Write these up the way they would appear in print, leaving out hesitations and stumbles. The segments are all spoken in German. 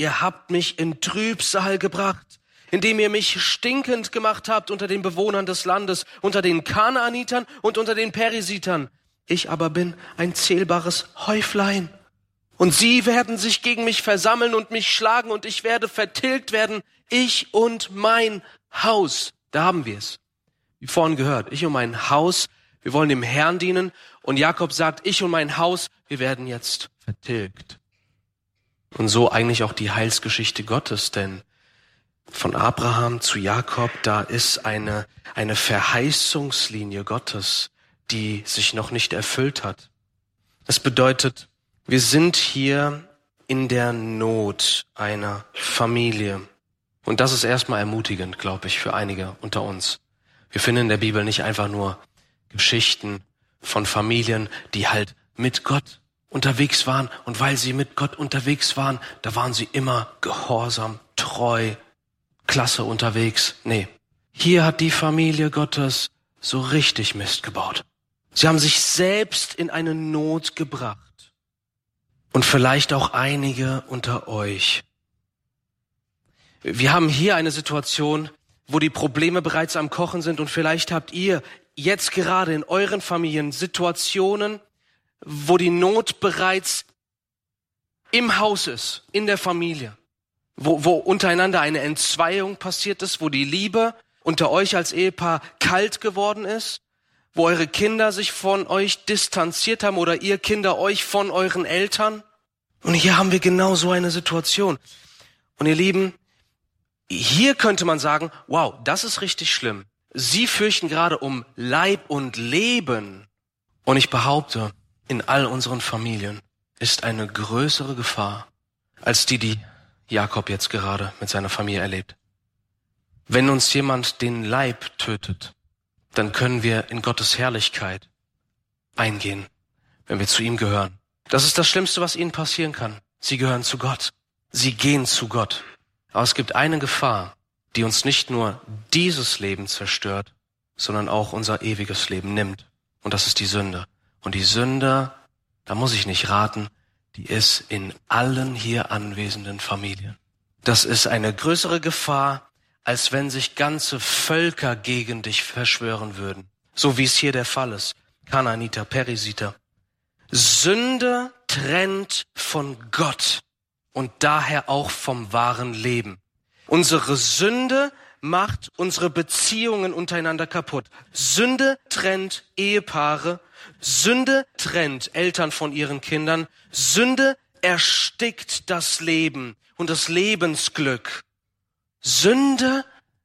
ihr habt mich in Trübsal gebracht, indem ihr mich stinkend gemacht habt unter den Bewohnern des Landes, unter den Kanaanitern und unter den Perisitern. Ich aber bin ein zählbares Häuflein. Und sie werden sich gegen mich versammeln und mich schlagen und ich werde vertilgt werden, ich und mein Haus. Da haben wir es. Wie vorhin gehört, ich und mein Haus, wir wollen dem Herrn dienen. Und Jakob sagt, ich und mein Haus, wir werden jetzt vertilgt. Und so eigentlich auch die Heilsgeschichte Gottes, denn von Abraham zu Jakob, da ist eine Verheißungslinie Gottes, die sich noch nicht erfüllt hat. Das bedeutet, wir sind hier in der Not einer Familie. Und das ist erstmal ermutigend, glaube ich, für einige unter uns. Wir finden in der Bibel nicht einfach nur Geschichten von Familien, die halt mit Gott unterwegs waren. Und weil sie mit Gott unterwegs waren, da waren sie immer gehorsam, treu, klasse unterwegs. Nee, hier hat die Familie Gottes so richtig Mist gebaut. Sie haben sich selbst in eine Not gebracht. Und vielleicht auch einige unter euch. Wir haben hier eine Situation, wo die Probleme bereits am Kochen sind und vielleicht habt ihr jetzt gerade in euren Familien Situationen, wo die Not bereits im Haus ist, in der Familie, wo untereinander eine Entzweiung passiert ist, wo die Liebe unter euch als Ehepaar kalt geworden ist, wo eure Kinder sich von euch distanziert haben oder ihr Kinder euch von euren Eltern. Und hier haben wir genau so eine Situation. Und ihr Lieben, hier könnte man sagen, wow, das ist richtig schlimm. Sie fürchten gerade um Leib und Leben. Und ich behaupte, in all unseren Familien ist eine größere Gefahr, als die Jakob jetzt gerade mit seiner Familie erlebt. Wenn uns jemand den Leib tötet, dann können wir in Gottes Herrlichkeit eingehen, wenn wir zu ihm gehören. Das ist das Schlimmste, was ihnen passieren kann. Sie gehören zu Gott. Sie gehen zu Gott. Aber es gibt eine Gefahr, die uns nicht nur dieses Leben zerstört, sondern auch unser ewiges Leben nimmt. Und das ist die Sünde. Und die Sünde, da muss ich nicht raten, die ist in allen hier anwesenden Familien. Das ist eine größere Gefahr, als wenn sich ganze Völker gegen dich verschwören würden. So wie es hier der Fall ist. Kanaaniter, Perisiter. Sünde trennt von Gott und daher auch vom wahren Leben. Unsere Sünde macht unsere Beziehungen untereinander kaputt. Sünde trennt Ehepaare. Sünde trennt Eltern von ihren Kindern. Sünde erstickt das Leben und das Lebensglück. Sünde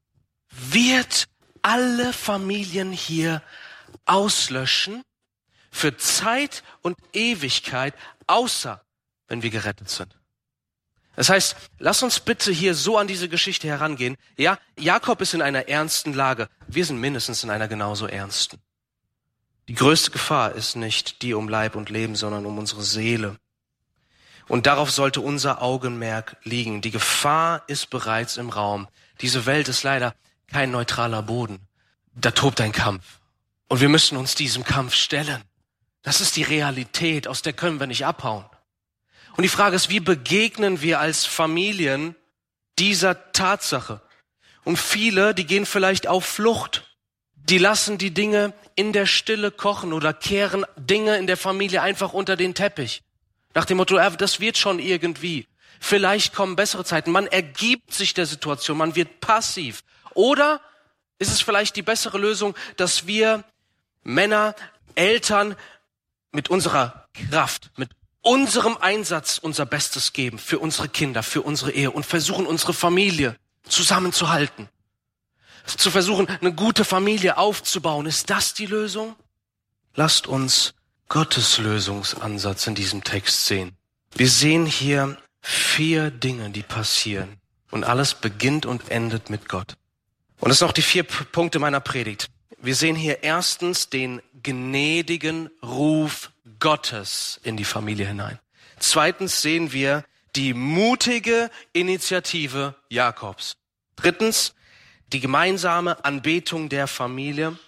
wird alle Familien hier auslöschen für Zeit und Ewigkeit, außer wenn wir gerettet sind. Das heißt, lass uns bitte hier so an diese Geschichte herangehen. Ja, Jakob ist in einer ernsten Lage. Wir sind mindestens in einer genauso ernsten. Die größte Gefahr ist nicht die um Leib und Leben, sondern um unsere Seele. Und darauf sollte unser Augenmerk liegen. Die Gefahr ist bereits im Raum. Diese Welt ist leider kein neutraler Boden. Da tobt ein Kampf. Und wir müssen uns diesem Kampf stellen. Das ist die Realität, aus der können wir nicht abhauen. Und die Frage ist, wie begegnen wir als Familien dieser Tatsache? Und viele, die gehen vielleicht auf Flucht. Die lassen die Dinge in der Stille kochen oder kehren Dinge in der Familie einfach unter den Teppich. Nach dem Motto, das wird schon irgendwie. Vielleicht kommen bessere Zeiten. Man ergibt sich der Situation, man wird passiv. Oder ist es vielleicht die bessere Lösung, dass wir Männer, Eltern mit unserer Kraft, mit unserem Einsatz unser Bestes geben für unsere Kinder, für unsere Ehe und versuchen, unsere Familie zusammenzuhalten. Zu versuchen, eine gute Familie aufzubauen. Ist das die Lösung? Lasst uns Gottes Lösungsansatz in diesem Text sehen. Wir sehen hier 4 Dinge, die passieren. Und alles beginnt und endet mit Gott. Und das sind auch die 4 Punkte meiner Predigt. Wir sehen hier erstens den gnädigen Ruf Gottes in die Familie hinein. Zweitens sehen wir die mutige Initiative Jakobs. Drittens die gemeinsame Anbetung der Familie.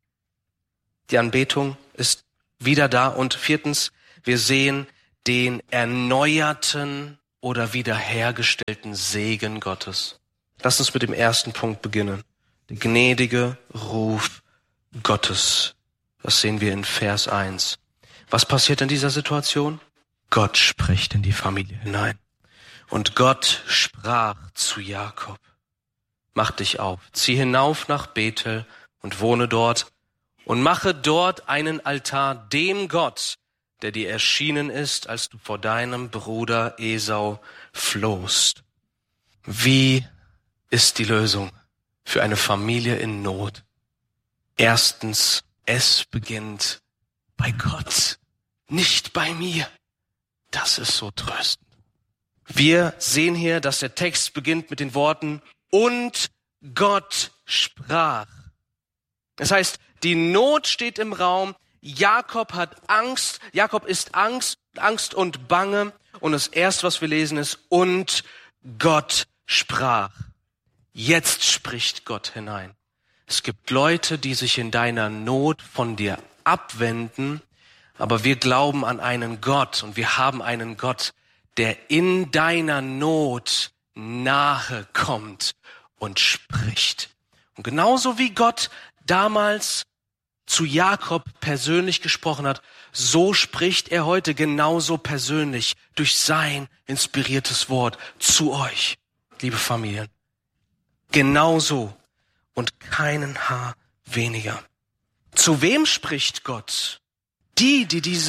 Die Anbetung ist wieder da. Und viertens, wir sehen den erneuerten oder wiederhergestellten Segen Gottes. Lass uns mit dem ersten Punkt beginnen. Der gnädige Ruf Gottes. Das sehen wir in Vers 1. Was passiert in dieser Situation? Gott spricht in die Familie hinein. Und Gott sprach zu Jakob: Mach dich auf, zieh hinauf nach Bethel und wohne dort und mache dort einen Altar dem Gott, der dir erschienen ist, als du vor deinem Bruder Esau flohst. Wie ist die Lösung für eine Familie in Not? Erstens, es beginnt bei Gott, nicht bei mir. Das ist so tröstend. Wir sehen hier, dass der Text beginnt mit den Worten: Und Gott sprach. Das heißt, die Not steht im Raum. Jakob hat Angst. Jakob ist Angst und Bange. Und das Erste, was wir lesen, ist: Und Gott sprach. Jetzt spricht Gott hinein. Es gibt Leute, die sich in deiner Not von dir abwenden, aber wir glauben an einen Gott und wir haben einen Gott, der in deiner Not nahe kommt und spricht. Und genauso wie Gott damals zu Jakob persönlich gesprochen hat, so spricht er heute genauso persönlich durch sein inspiriertes Wort zu euch, liebe Familien. Genauso und keinen Haar weniger. Zu wem spricht Gott? Die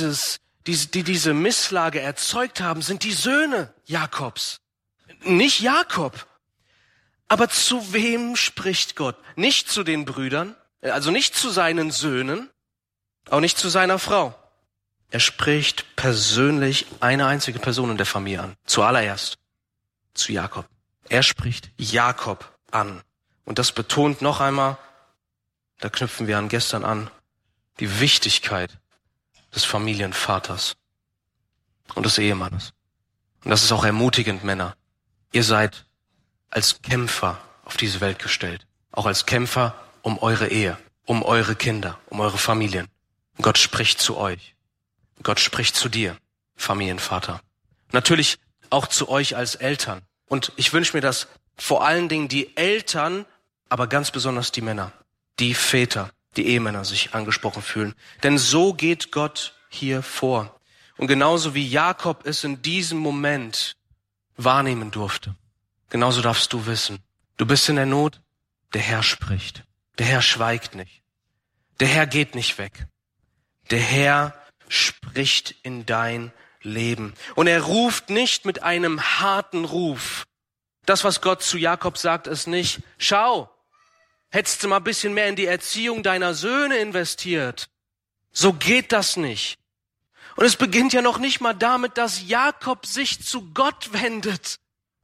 diese Misslage erzeugt haben, sind die Söhne Jakobs. Nicht Jakob. Aber zu wem spricht Gott? Nicht zu den Brüdern, also nicht zu seinen Söhnen, auch nicht zu seiner Frau. Er spricht persönlich eine einzige Person in der Familie an. Zuallererst zu Jakob. Er spricht Jakob an. Und das betont noch einmal, da knüpfen wir an gestern an, die Wichtigkeit des Familienvaters und des Ehemannes. Und das ist auch ermutigend, Männer. Ihr seid als Kämpfer auf diese Welt gestellt. Auch als Kämpfer um eure Ehe, um eure Kinder, um eure Familien. Und Gott spricht zu euch. Gott spricht zu dir, Familienvater. Natürlich auch zu euch als Eltern. Und ich wünsche mir, dass vor allen Dingen die Eltern, aber ganz besonders die Männer, die Väter, die Ehemänner sich angesprochen fühlen. Denn so geht Gott hier vor. Und genauso wie Jakob es in diesem Moment wahrnehmen durfte, genauso darfst du wissen, du bist in der Not, der Herr spricht. Der Herr schweigt nicht. Der Herr geht nicht weg. Der Herr spricht in dein Leben. Und er ruft nicht mit einem harten Ruf. Das, was Gott zu Jakob sagt, ist nicht: Schau, hättest du mal ein bisschen mehr in die Erziehung deiner Söhne investiert. So geht das nicht. Und es beginnt ja noch nicht mal damit, dass Jakob sich zu Gott wendet.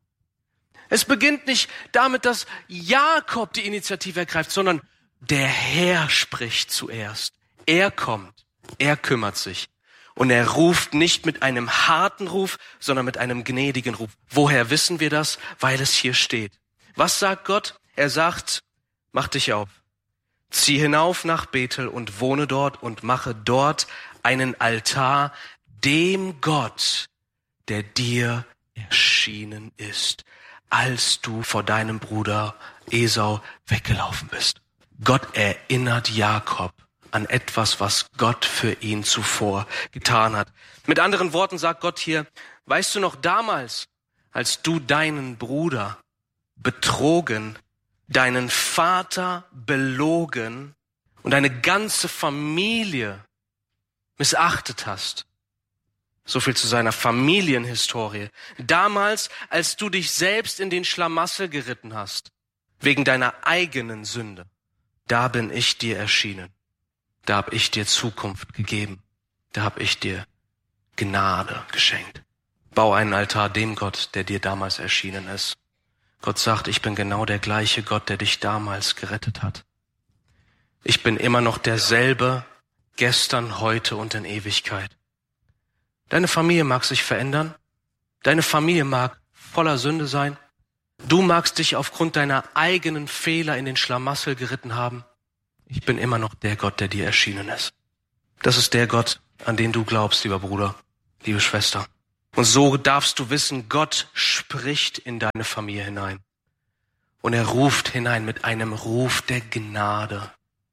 Es beginnt nicht damit, dass Jakob die Initiative ergreift, sondern der Herr spricht zuerst. Er kommt, er kümmert sich. Und er ruft nicht mit einem harten Ruf, sondern mit einem gnädigen Ruf. Woher wissen wir das? Weil es hier steht. Was sagt Gott? Er sagt: Mach dich auf, zieh hinauf nach Bethel und wohne dort und mache dort einen Altar dem Gott, der dir erschienen ist, als du vor deinem Bruder Esau weggelaufen bist. Gott erinnert Jakob an etwas, was Gott für ihn zuvor getan hat. Mit anderen Worten sagt Gott hier: Weißt du noch damals, als du deinen Bruder betrogen, deinen Vater belogen und deine ganze Familie missachtet hast? So viel zu seiner Familienhistorie. Damals, als du dich selbst in den Schlamassel geritten hast, wegen deiner eigenen Sünde, da bin ich dir erschienen. Da hab ich dir Zukunft gegeben. Da hab ich dir Gnade geschenkt. Bau einen Altar dem Gott, der dir damals erschienen ist. Gott sagt: Ich bin genau der gleiche Gott, der dich damals gerettet hat. Ich bin immer noch derselbe, gestern, heute und in Ewigkeit. Deine Familie mag sich verändern. Deine Familie mag voller Sünde sein. Du magst dich aufgrund deiner eigenen Fehler in den Schlamassel geritten haben. Ich bin immer noch der Gott, der dir erschienen ist. Das ist der Gott, an den du glaubst, lieber Bruder, liebe Schwester. Und so darfst du wissen, Gott spricht in deine Familie hinein. Und er ruft hinein mit einem Ruf der Gnade.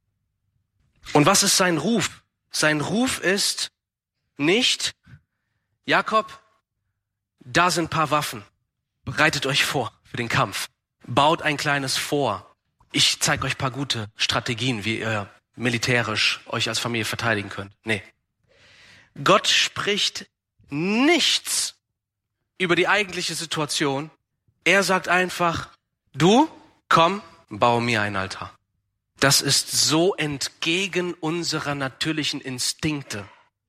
Und was ist sein Ruf? Sein Ruf ist nicht, Jakob, da sind ein paar Waffen. Bereitet euch vor für den Kampf. Baut ein kleines Fort. Ich zeige euch ein paar gute Strategien, wie ihr militärisch euch als Familie verteidigen könnt. Nee. Gott spricht nichts über die eigentliche Situation. Er sagt einfach, du, komm, baue mir einen Altar. Das ist so entgegen unserer natürlichen Instinkte.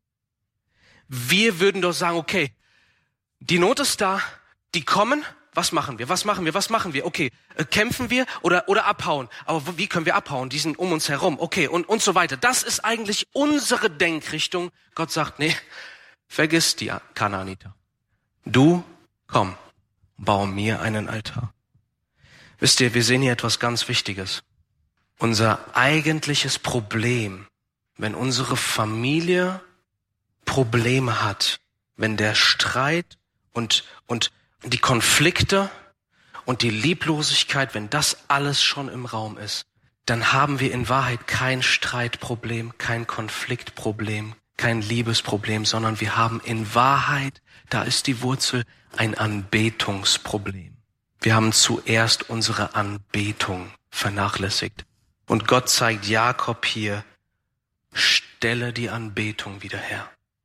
Wir würden doch sagen, okay, die Not ist da, die kommen, was machen wir? Okay, kämpfen wir oder abhauen? Aber wie können wir abhauen? Die sind um uns herum. Okay, und so weiter. Das ist eigentlich unsere Denkrichtung. Gott sagt, nee, vergiss die Kanaaniter. Du, komm, baue mir einen Altar. Wisst ihr, wir sehen hier etwas ganz Wichtiges. Unser eigentliches Problem, wenn unsere Familie Probleme hat, wenn der Streit und die Konflikte und die Lieblosigkeit, wenn das alles schon im Raum ist, dann haben wir in Wahrheit kein Streitproblem, kein Konfliktproblem, kein Liebesproblem, sondern wir haben in Wahrheit, da ist die Wurzel, ein Anbetungsproblem. Wir haben zuerst unsere Anbetung vernachlässigt. Und Gott zeigt Jakob hier, stelle die Anbetung wieder her.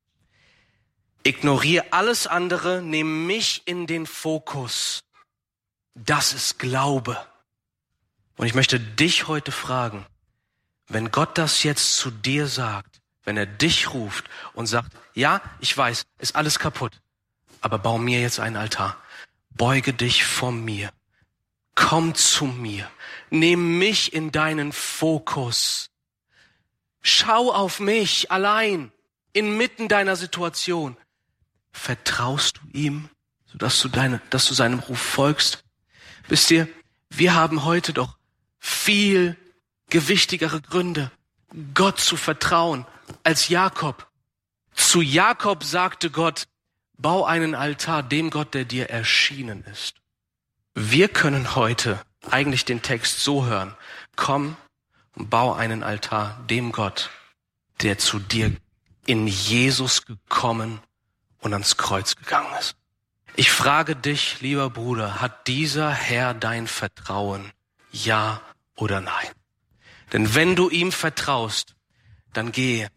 Ignoriere alles andere, nimm mich in den Fokus. Das ist Glaube. Und ich möchte dich heute fragen, wenn Gott das jetzt zu dir sagt, wenn er dich ruft und sagt, ja, ich weiß, ist alles kaputt, aber bau mir jetzt einen Altar. Beuge dich vor mir. Komm zu mir. Nimm mich in deinen Fokus. Schau auf mich allein, inmitten deiner Situation. Vertraust du ihm, sodass du seinem Ruf folgst? Wisst ihr, wir haben heute doch viel gewichtigere Gründe, Gott zu vertrauen, als Jakob. Zu Jakob sagte Gott, bau einen Altar dem Gott, der dir erschienen ist. Wir können heute eigentlich den Text so hören, komm und bau einen Altar dem Gott, der zu dir in Jesus gekommen und ans Kreuz gegangen ist. Ich frage dich, lieber Bruder, hat dieser Herr dein Vertrauen? Ja oder nein? Denn wenn du ihm vertraust, dann gehe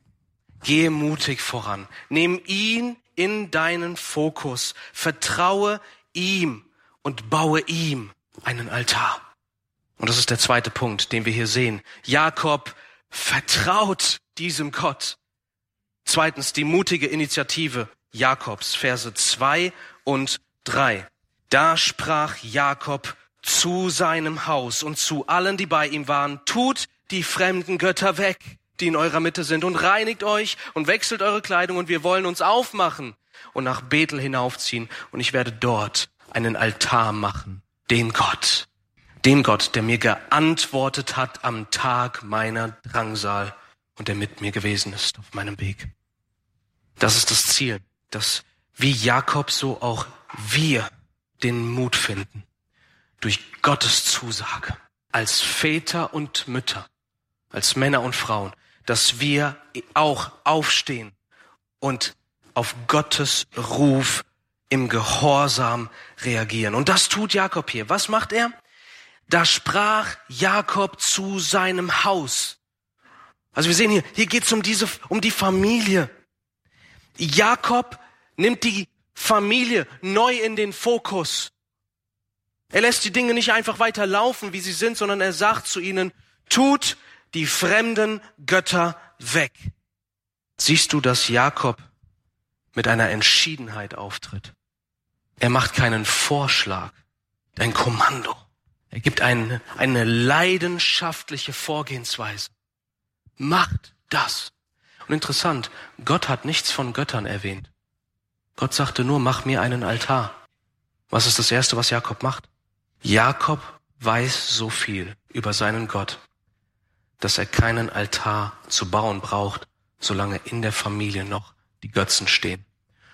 mutig voran. Nimm ihn in deinen Fokus. Vertraue ihm und baue ihm einen Altar. Und das ist der zweite Punkt, den wir hier sehen. Jakob vertraut diesem Gott. Zweitens, die mutige Initiative Jakobs, Verse 2 und 3. Da sprach Jakob zu seinem Haus und zu allen, die bei ihm waren, tut die fremden Götter weg, die in eurer Mitte sind, und reinigt euch und wechselt eure Kleidung, und wir wollen uns aufmachen und nach Bethel hinaufziehen, und ich werde dort einen Altar machen, dem Gott, der mir geantwortet hat am Tag meiner Drangsal und der mit mir gewesen ist auf meinem Weg. Das ist das Ziel, dass wie Jakob so auch wir den Mut finden, durch Gottes Zusage, als Väter und Mütter, als Männer und Frauen, dass wir auch aufstehen und auf Gottes Ruf im Gehorsam reagieren. Und das tut Jakob hier. Was macht er? Da sprach Jakob zu seinem Haus. Also wir sehen hier geht es um die Familie. Jakob nimmt die Familie neu in den Fokus. Er lässt die Dinge nicht einfach weiter laufen, wie sie sind, sondern er sagt zu ihnen, tut die fremden Götter weg. Siehst du, dass Jakob mit einer Entschiedenheit auftritt? Er macht keinen Vorschlag, ein Kommando. Er gibt eine leidenschaftliche Vorgehensweise. Macht das. Und interessant, Gott hat nichts von Göttern erwähnt. Gott sagte nur, mach mir einen Altar. Was ist das Erste, was Jakob macht? Jakob weiß so viel über seinen Gott, dass er keinen Altar zu bauen braucht, solange in der Familie noch die Götzen stehen.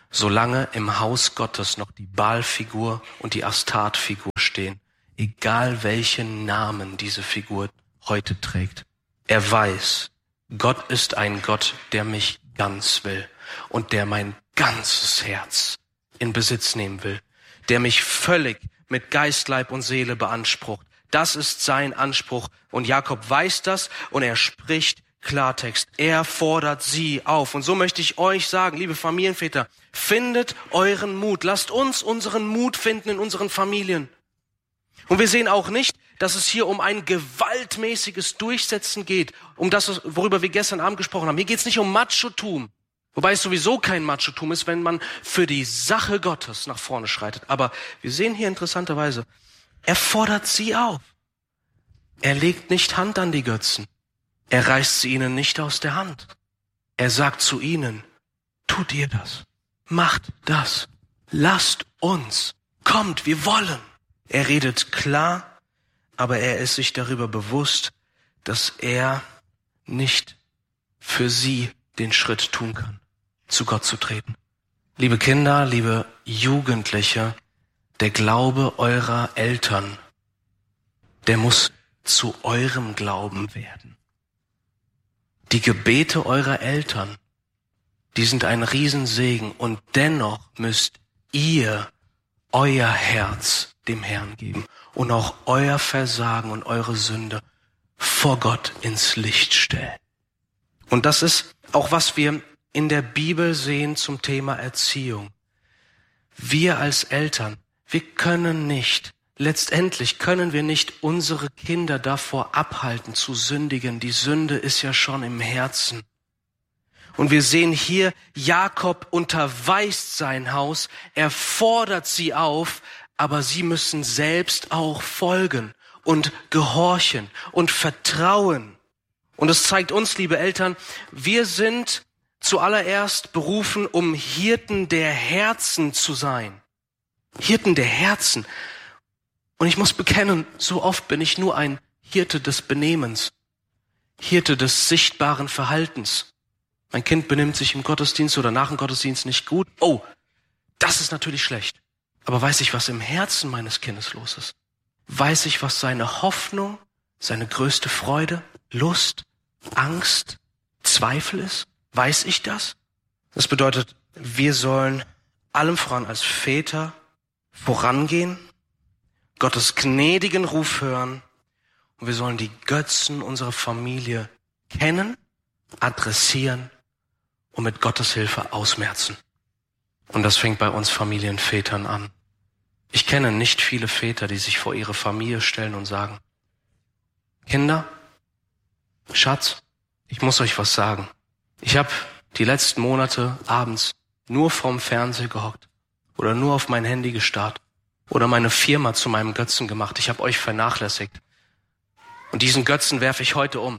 solange im Haus Gottes noch die Baal-Figur und die Astat-Figur stehen, egal welchen Namen diese Figur heute trägt. Er weiß, Gott ist ein Gott, der mich ganz will und der mein ganzes Herz in Besitz nehmen will, der mich völlig mit Geist, Leib und Seele beansprucht. Das ist sein Anspruch und Jakob weiß das und er spricht Klartext. Er fordert sie auf. Und so möchte ich euch sagen, liebe Familienväter, findet euren Mut. Lasst uns unseren Mut finden in unseren Familien. Und wir sehen auch nicht, dass es hier um ein gewaltmäßiges Durchsetzen geht, um das, worüber wir gestern Abend gesprochen haben. Hier geht es nicht um Machotum, wobei es sowieso kein Machotum ist, wenn man für die Sache Gottes nach vorne schreitet. Aber wir sehen hier interessanterweise, er fordert sie auf. Er legt nicht Hand an die Götzen. Er reißt sie ihnen nicht aus der Hand. Er sagt zu ihnen, tut ihr das, macht das, lasst uns, kommt, wir wollen. Er redet klar, aber er ist sich darüber bewusst, dass er nicht für sie den Schritt tun kann, zu Gott zu treten. Liebe Kinder, liebe Jugendliche, der Glaube eurer Eltern, der muss zu eurem Glauben werden. Die Gebete eurer Eltern, die sind ein Riesensegen und dennoch müsst ihr euer Herz dem Herrn geben und auch euer Versagen und eure Sünde vor Gott ins Licht stellen. Und das ist auch, was wir in der Bibel sehen zum Thema Erziehung. Wir als Eltern, letztendlich können wir nicht unsere Kinder davor abhalten zu sündigen. Die Sünde ist ja schon im Herzen. Und wir sehen hier, Jakob unterweist sein Haus, er fordert sie auf, aber sie müssen selbst auch folgen und gehorchen und vertrauen. Und es zeigt uns, liebe Eltern, wir sind zuallererst berufen, um Hirten der Herzen zu sein. Hirten der Herzen. Und ich muss bekennen, so oft bin ich nur ein Hirte des Benehmens, Hirte des sichtbaren Verhaltens. Mein Kind benimmt sich im Gottesdienst oder nach dem Gottesdienst nicht gut. Oh, das ist natürlich schlecht. Aber weiß ich, was im Herzen meines Kindes los ist? Weiß ich, was seine Hoffnung, seine größte Freude, Lust, Angst, Zweifel ist? Weiß ich das? Das bedeutet, wir sollen allem voran als Väter vorangehen, Gottes gnädigen Ruf hören und wir sollen die Götzen unserer Familie kennen, adressieren und mit Gottes Hilfe ausmerzen. Und das fängt bei uns Familienvätern an. Ich kenne nicht viele Väter, die sich vor ihre Familie stellen und sagen, Kinder, Schatz, ich muss euch was sagen. Ich habe die letzten Monate abends nur vorm Fernseher gehockt oder nur auf mein Handy gestarrt oder meine Firma zu meinem Götzen gemacht. Ich habe euch vernachlässigt. Und diesen Götzen werfe ich heute um.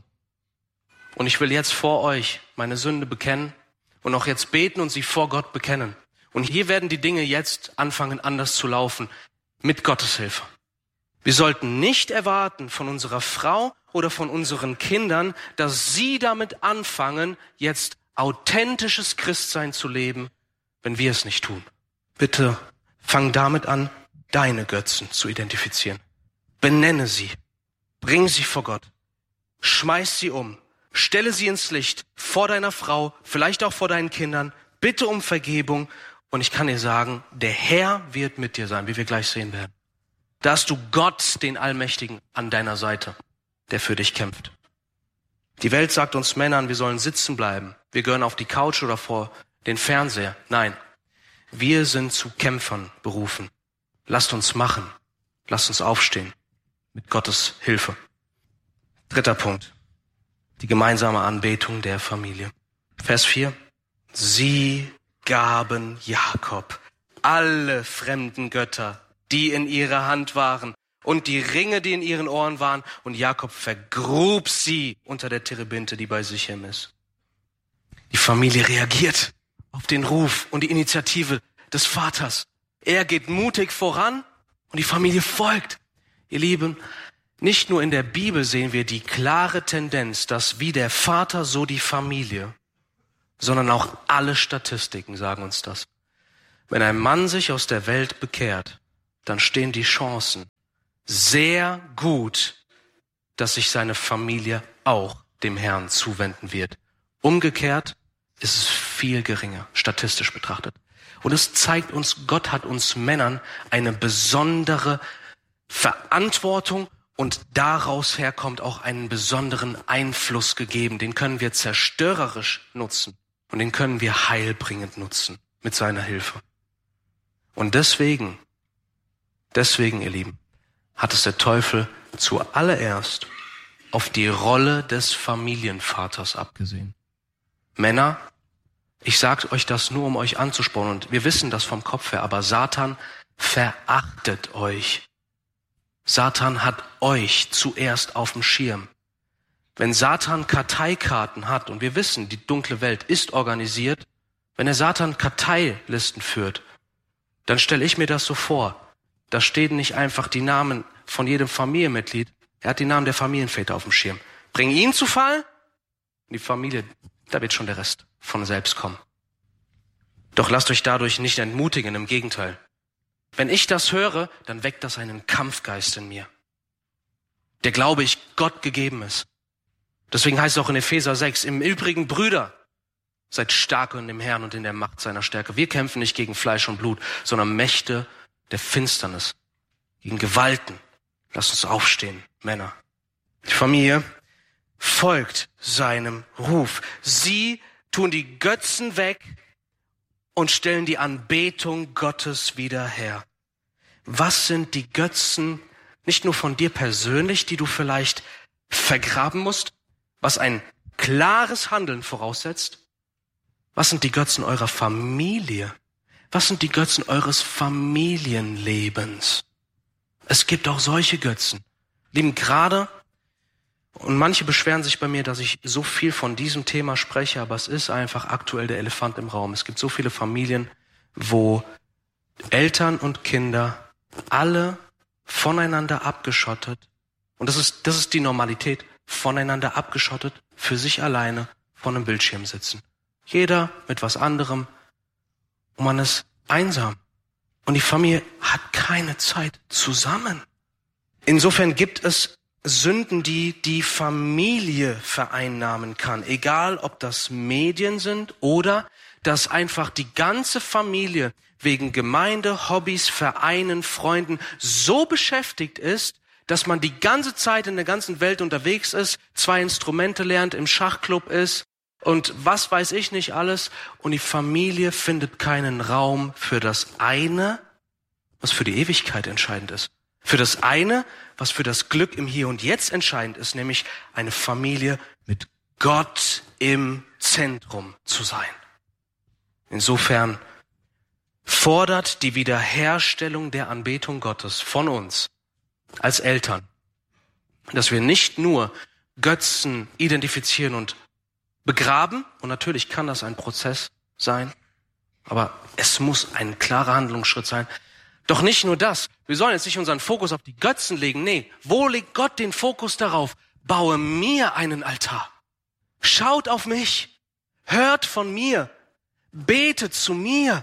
Und ich will jetzt vor euch meine Sünde bekennen und auch jetzt beten und sie vor Gott bekennen. Und hier werden die Dinge jetzt anfangen, anders zu laufen, mit Gottes Hilfe. Wir sollten nicht erwarten von unserer Frau oder von unseren Kindern, dass sie damit anfangen, jetzt authentisches Christsein zu leben, wenn wir es nicht tun. Bitte fang damit an, deine Götzen zu identifizieren. Benenne sie, bring sie vor Gott, schmeiß sie um, stelle sie ins Licht vor deiner Frau, vielleicht auch vor deinen Kindern, bitte um Vergebung. Und ich kann dir sagen, der Herr wird mit dir sein, wie wir gleich sehen werden. Da hast du Gott, den Allmächtigen, an deiner Seite, der für dich kämpft. Die Welt sagt uns Männern, wir sollen sitzen bleiben. Wir gehören auf die Couch oder vor den Fernseher. Nein, wir sind zu Kämpfern berufen. Lasst uns machen. Lasst uns aufstehen. Mit Gottes Hilfe. 3. Punkt. Die gemeinsame Anbetung der Familie. Vers 4. Sie gaben Jakob alle fremden Götter, die in ihrer Hand waren, und die Ringe, die in ihren Ohren waren, und Jakob vergrub sie unter der Terebinte, die bei Sichem ist. Die Familie reagiert auf den Ruf und die Initiative des Vaters. Er geht mutig voran und die Familie folgt. Ihr Lieben, nicht nur in der Bibel sehen wir die klare Tendenz, dass wie der Vater, so die Familie, sondern auch alle Statistiken sagen uns das. Wenn ein Mann sich aus der Welt bekehrt, dann stehen die Chancen sehr gut, dass sich seine Familie auch dem Herrn zuwenden wird. Umgekehrt ist es viel geringer, statistisch betrachtet. Und es zeigt uns, Gott hat uns Männern eine besondere Verantwortung und daraus herkommt auch einen besonderen Einfluss gegeben. Den können wir zerstörerisch nutzen und den können wir heilbringend nutzen mit seiner Hilfe. Und deswegen, ihr Lieben, hat es der Teufel zuallererst auf die Rolle des Familienvaters abgesehen. Männer, ich sage euch das nur, um euch anzuspornen, und wir wissen das vom Kopf her, aber Satan verachtet euch. Satan hat euch zuerst auf dem Schirm. Wenn Satan Karteikarten hat, und wir wissen, die dunkle Welt ist organisiert, wenn der Satan Karteilisten führt, dann stelle ich mir das so vor, da stehen nicht einfach die Namen von jedem Familienmitglied, er hat die Namen der Familienväter auf dem Schirm. Bring ihn zu Fall, die Familie, da wird schon der Rest von selbst kommen. Doch lasst euch dadurch nicht entmutigen, im Gegenteil. Wenn ich das höre, dann weckt das einen Kampfgeist in mir, der, glaube ich, Gott gegeben ist. Deswegen heißt es auch in Epheser 6, im Übrigen, Brüder, seid stark in dem Herrn und in der Macht seiner Stärke. Wir kämpfen nicht gegen Fleisch und Blut, sondern Mächte der Finsternis, gegen Gewalten. Lasst uns aufstehen, Männer. Die Familie folgt seinem Ruf. Sie tun die Götzen weg und stellen die Anbetung Gottes wieder her. Was sind die Götzen, nicht nur von dir persönlich, die du vielleicht vergraben musst, was ein klares Handeln voraussetzt? Was sind die Götzen eurer Familie? Was sind die Götzen eures Familienlebens? Es gibt auch solche Götzen. Lieben, gerade, und manche beschweren sich bei mir, dass ich so viel von diesem Thema spreche, aber es ist einfach aktuell der Elefant im Raum. Es gibt so viele Familien, wo Eltern und Kinder alle voneinander abgeschottet, und das ist die Normalität, voneinander abgeschottet, für sich alleine vor einem Bildschirm sitzen. Jeder mit was anderem, und man ist einsam. Und die Familie hat keine Zeit zusammen. Insofern gibt es Sünden, die die Familie vereinnahmen kann. Egal, ob das Medien sind oder dass einfach die ganze Familie wegen Gemeinde, Hobbys, Vereinen, Freunden so beschäftigt ist, dass man die ganze Zeit in der ganzen Welt unterwegs ist, 2 Instrumente lernt, im Schachclub ist und was weiß ich nicht alles. Und die Familie findet keinen Raum für das eine, was für die Ewigkeit entscheidend ist. Für das eine, was für das Glück im Hier und Jetzt entscheidend ist, nämlich eine Familie mit Gott im Zentrum zu sein. Insofern fordert die Wiederherstellung der Anbetung Gottes von uns als Eltern, dass wir nicht nur Götzen identifizieren und begraben, und natürlich kann das ein Prozess sein, aber es muss ein klarer Handlungsschritt sein. Doch nicht nur das, wir sollen jetzt nicht unseren Fokus auf die Götzen legen, nee, wo legt Gott den Fokus darauf? Baue mir einen Altar, schaut auf mich, hört von mir, betet zu mir.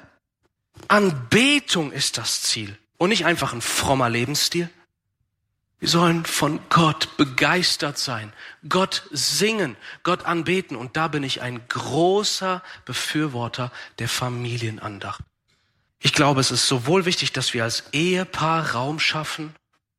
Anbetung ist das Ziel und nicht einfach ein frommer Lebensstil. Wir sollen von Gott begeistert sein, Gott singen, Gott anbeten. Und da bin ich ein großer Befürworter der Familienandacht. Ich glaube, es ist sowohl wichtig, dass wir als Ehepaar Raum schaffen,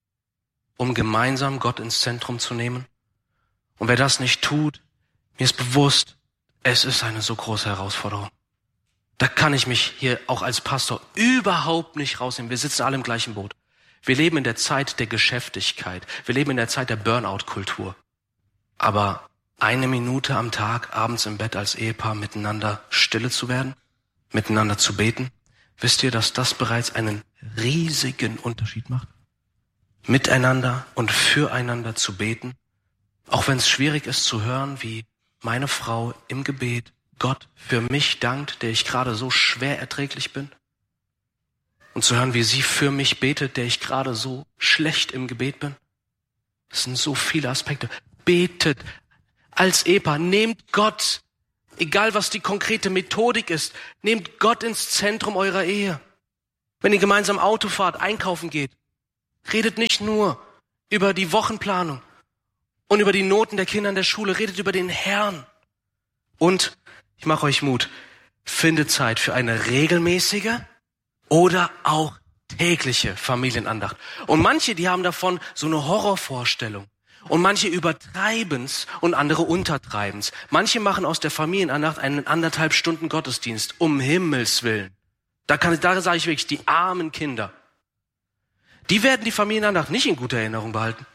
um gemeinsam Gott ins Zentrum zu nehmen. Und wer das nicht tut, mir ist bewusst, es ist eine so große Herausforderung. Da kann ich mich hier auch als Pastor überhaupt nicht rausnehmen. Wir sitzen alle im gleichen Boot. Wir leben in der Zeit der Geschäftigkeit. Wir leben in der Zeit der Burnout-Kultur. Aber 1 Minute am Tag, abends im Bett als Ehepaar miteinander stille zu werden, miteinander zu beten, wisst ihr, dass das bereits einen riesigen Unterschied macht? Miteinander und füreinander zu beten, auch wenn es schwierig ist zu hören, wie meine Frau im Gebet Gott für mich dankt, der ich gerade so schwer erträglich bin. Und zu hören, wie sie für mich betet, der ich gerade so schlecht im Gebet bin. Das sind so viele Aspekte. Betet als Ehepaar, nehmt Gott Egal, was die konkrete Methodik ist, nehmt Gott ins Zentrum eurer Ehe. Wenn ihr gemeinsam Auto fahrt, einkaufen geht, redet nicht nur über die Wochenplanung und über die Noten der Kinder in der Schule, redet über den Herrn. Und ich mache euch Mut, findet Zeit für eine regelmäßige oder auch tägliche Familienandacht. Und manche, die haben davon so eine Horrorvorstellung. Und manche übertreiben's und andere untertreiben's. Manche machen aus der Familienandacht einen 1,5 Stunden Gottesdienst, um Himmels Willen. Da sage ich wirklich, die armen Kinder. Die werden die Familienandacht nicht in guter Erinnerung behalten.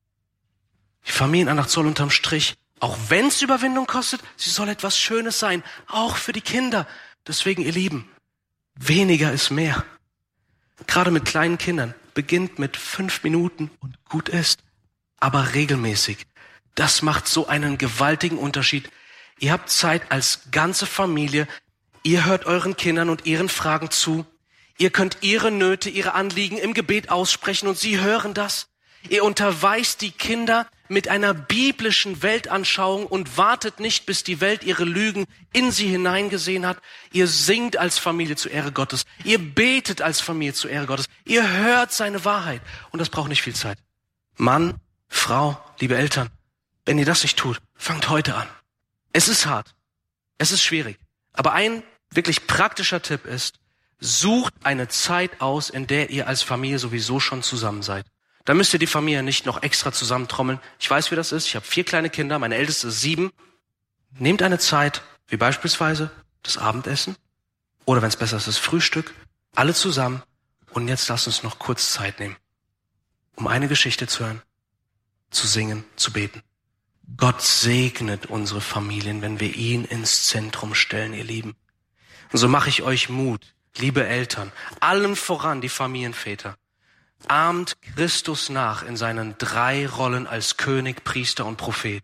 Die Familienandacht soll unterm Strich, auch wenn's Überwindung kostet, sie soll etwas Schönes sein, auch für die Kinder. Deswegen, ihr Lieben, weniger ist mehr. Gerade mit kleinen Kindern, beginnt mit 5 Minuten und gut ist, aber regelmäßig. Das macht so einen gewaltigen Unterschied. Ihr habt Zeit als ganze Familie, ihr hört euren Kindern und ihren Fragen zu, ihr könnt ihre Nöte, ihre Anliegen im Gebet aussprechen und sie hören das. Ihr unterweist die Kinder mit einer biblischen Weltanschauung und wartet nicht, bis die Welt ihre Lügen in sie hineingesehen hat. Ihr singt als Familie zur Ehre Gottes. Ihr betet als Familie zur Ehre Gottes. Ihr hört seine Wahrheit. Und das braucht nicht viel Zeit. Mann, Frau, liebe Eltern, wenn ihr das nicht tut, fangt heute an. Es ist hart. Es ist schwierig. Aber ein wirklich praktischer Tipp ist, sucht eine Zeit aus, in der ihr als Familie sowieso schon zusammen seid. Da müsst ihr die Familie nicht noch extra zusammentrommeln. Ich weiß, wie das ist. Ich habe 4 kleine Kinder. Meine älteste ist 7. Nehmt eine Zeit, wie beispielsweise das Abendessen oder wenn es besser ist, das Frühstück. Alle zusammen. Und jetzt lasst uns noch kurz Zeit nehmen, um eine Geschichte zu hören, zu singen, zu beten. Gott segnet unsere Familien, wenn wir ihn ins Zentrum stellen, ihr Lieben. Und so mache ich euch Mut, liebe Eltern, allen voran die Familienväter. Ahmt Christus nach in seinen 3 Rollen als König, Priester und Prophet.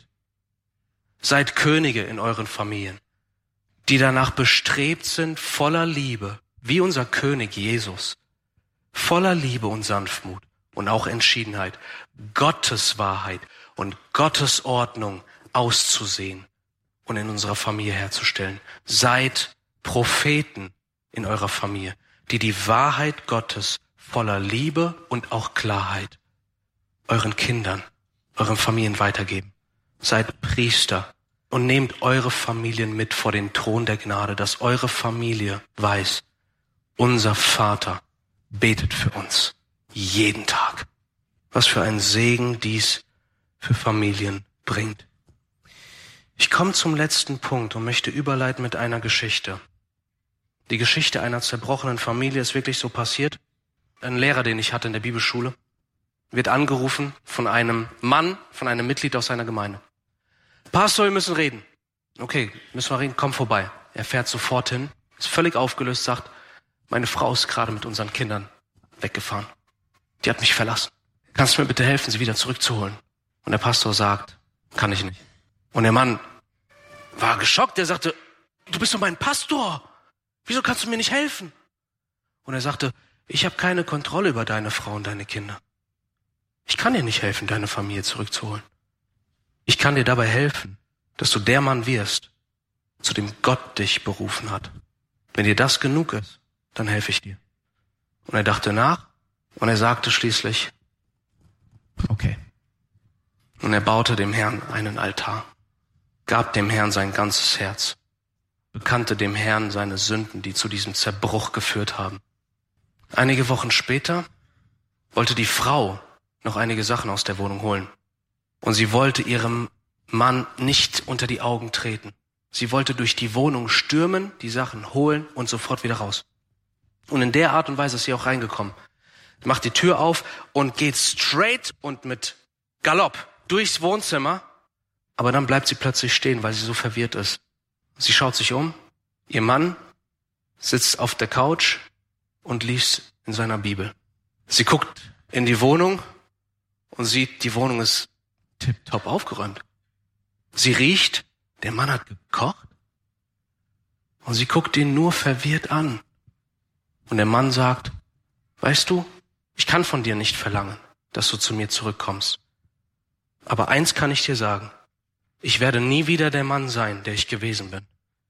Seid Könige in euren Familien, die danach bestrebt sind, voller Liebe, wie unser König Jesus, voller Liebe und Sanftmut und auch Entschiedenheit, Gottes Wahrheit und Gottes Ordnung auszusehen und in unserer Familie herzustellen. Seid Propheten in eurer Familie, die die Wahrheit Gottes voller Liebe und auch Klarheit euren Kindern, euren Familien weitergeben. Seid Priester und nehmt eure Familien mit vor den Thron der Gnade, dass eure Familie weiß, unser Vater betet für uns jeden Tag. Was für ein Segen dies für Familien bringt. Ich komme zum letzten Punkt und möchte überleiten mit einer Geschichte. Die Geschichte einer zerbrochenen Familie ist wirklich so passiert. Ein Lehrer, den ich hatte in der Bibelschule, wird angerufen von einem Mann, von einem Mitglied aus seiner Gemeinde. Pastor, wir müssen reden. Okay, müssen wir reden, komm vorbei. Er fährt sofort hin, ist völlig aufgelöst, sagt, meine Frau ist gerade mit unseren Kindern weggefahren. Die hat mich verlassen. Kannst du mir bitte helfen, sie wieder zurückzuholen? Und der Pastor sagt, kann ich nicht. Und der Mann war geschockt, er sagte, du bist doch mein Pastor. Wieso kannst du mir nicht helfen? Und er sagte, ich habe keine Kontrolle über deine Frau und deine Kinder. Ich kann dir nicht helfen, deine Familie zurückzuholen. Ich kann dir dabei helfen, dass du der Mann wirst, zu dem Gott dich berufen hat. Wenn dir das genug ist, dann helfe ich dir. Und er dachte nach und er sagte schließlich, okay. Und er baute dem Herrn einen Altar, gab dem Herrn sein ganzes Herz, bekannte dem Herrn seine Sünden, die zu diesem Zerbruch geführt haben. Einige Wochen später wollte die Frau noch einige Sachen aus der Wohnung holen. Und sie wollte ihrem Mann nicht unter die Augen treten. Sie wollte durch die Wohnung stürmen, die Sachen holen und sofort wieder raus. Und in der Art und Weise ist sie auch reingekommen. Macht die Tür auf und geht straight und mit Galopp durchs Wohnzimmer. Aber dann bleibt sie plötzlich stehen, weil sie so verwirrt ist. Sie schaut sich um. Ihr Mann sitzt auf der Couch und liest in seiner Bibel. Sie guckt in die Wohnung und sieht, die Wohnung ist tipptopp aufgeräumt. Sie riecht, der Mann hat gekocht und sie guckt ihn nur verwirrt an. Und der Mann sagt, weißt du, ich kann von dir nicht verlangen, dass du zu mir zurückkommst. Aber eins kann ich dir sagen, ich werde nie wieder der Mann sein, der ich gewesen bin.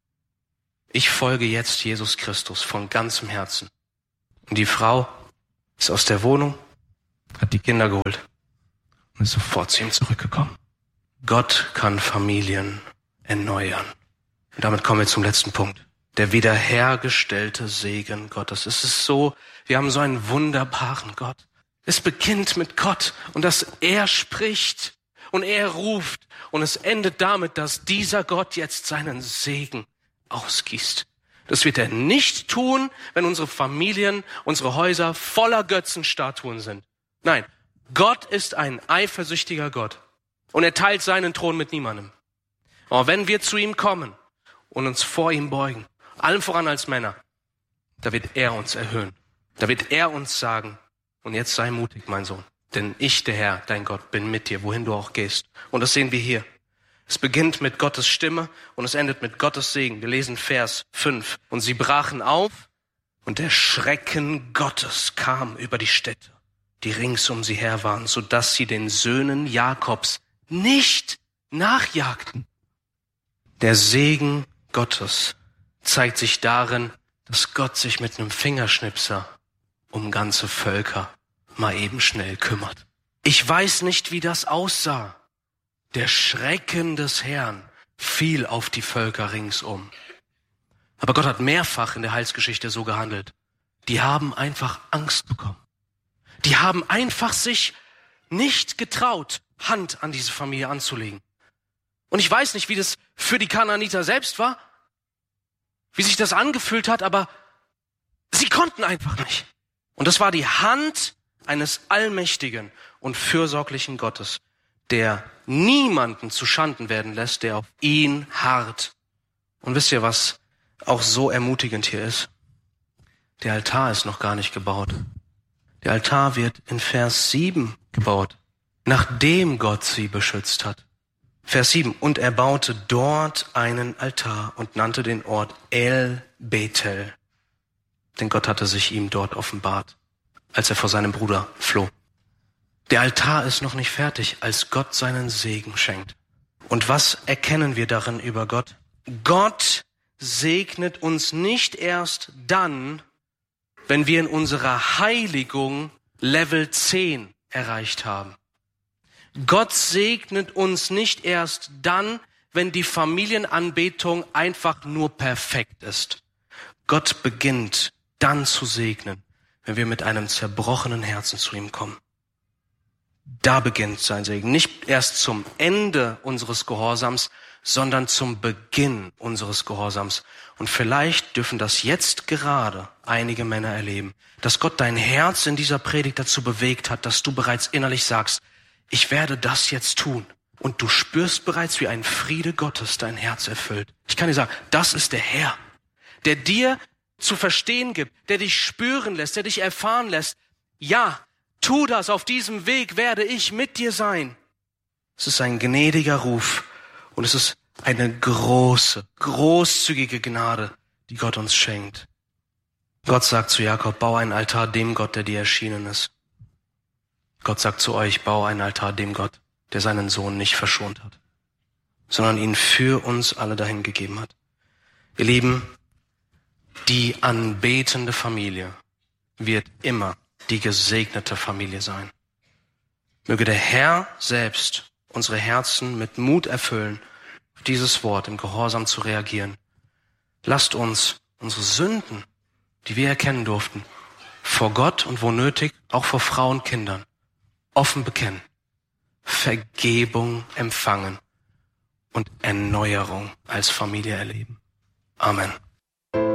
ich folge jetzt Jesus Christus von ganzem Herzen. Und die Frau ist aus der Wohnung, hat die Kinder geholt und ist sofort zu ihm zurückgekommen. Gott kann Familien erneuern. Und damit kommen wir zum letzten Punkt. Der wiederhergestellte Segen Gottes. Es ist so, wir haben so einen wunderbaren Gott. Es beginnt mit Gott und dass er spricht und er ruft. Und es endet damit, dass dieser Gott jetzt seinen Segen ausgießt. Das wird er nicht tun, wenn unsere Familien, unsere Häuser voller Götzenstatuen sind. Nein, Gott ist ein eifersüchtiger Gott. Und er teilt seinen Thron mit niemandem. Aber wenn wir zu ihm kommen und uns vor ihm beugen, allem voran als Männer, da wird er uns erhöhen. Da wird er uns sagen, und jetzt sei mutig, mein Sohn, denn ich, der Herr, dein Gott, bin mit dir, wohin du auch gehst. Und das sehen wir hier. Es beginnt mit Gottes Stimme und es endet mit Gottes Segen. Wir lesen Vers 5. Und sie brachen auf und der Schrecken Gottes kam über die Städte, die rings um sie her waren, sodass sie den Söhnen Jakobs nicht nachjagten. Der Segen Gottes zeigt sich darin, dass Gott sich mit einem Fingerschnipser um ganze Völker mal eben schnell kümmert. Ich weiß nicht, wie das aussah. Der Schrecken des Herrn fiel auf die Völker ringsum. Aber Gott hat mehrfach in der Heilsgeschichte so gehandelt. Die haben einfach Angst bekommen. Die haben einfach sich nicht getraut, Hand an diese Familie anzulegen. Und ich weiß nicht, wie das für die Kanaaniter selbst war, wie sich das angefühlt hat, aber sie konnten einfach nicht. Und das war die Hand eines allmächtigen und fürsorglichen Gottes, der niemanden zu Schanden werden lässt, der auf ihn harrt. Und wisst ihr, was auch so ermutigend hier ist? Der Altar ist noch gar nicht gebaut. Der Altar wird in Vers 7 gebaut, nachdem Gott sie beschützt hat. Vers 7. Und er baute dort einen Altar und nannte den Ort El Bethel. Denn Gott hatte sich ihm dort offenbart, als er vor seinem Bruder floh. Der Altar ist noch nicht fertig, als Gott seinen Segen schenkt. Und was erkennen wir darin über Gott? Gott segnet uns nicht erst dann, wenn wir in unserer Heiligung Level 10 erreicht haben. Gott segnet uns nicht erst dann, wenn die Familienanbetung einfach nur perfekt ist. Gott beginnt dann zu segnen, wenn wir mit einem zerbrochenen Herzen zu ihm kommen. Da beginnt sein Segen. Nicht erst zum Ende unseres Gehorsams, sondern zum Beginn unseres Gehorsams. Und vielleicht dürfen das jetzt gerade einige Männer erleben, dass Gott dein Herz in dieser Predigt dazu bewegt hat, dass du bereits innerlich sagst, ich werde das jetzt tun. Und du spürst bereits, wie ein Friede Gottes dein Herz erfüllt. Ich kann dir sagen, das ist der Herr, der dir zu verstehen gibt, der dich spüren lässt, der dich erfahren lässt. Ja, tu das, auf diesem Weg werde ich mit dir sein. Es ist ein gnädiger Ruf und es ist eine große, großzügige Gnade, die Gott uns schenkt. Gott sagt zu Jakob, bau einen Altar dem Gott, der dir erschienen ist. Gott sagt zu euch, bau einen Altar dem Gott, der seinen Sohn nicht verschont hat, sondern ihn für uns alle dahin gegeben hat. Ihr Lieben, die anbetende Familie wird immer die gesegnete Familie sein. Möge der Herr selbst unsere Herzen mit Mut erfüllen, auf dieses Wort im Gehorsam zu reagieren. Lasst uns unsere Sünden, die wir erkennen durften, vor Gott und wo nötig, auch vor Frauen und Kindern, offen bekennen, Vergebung empfangen und Erneuerung als Familie erleben. Amen.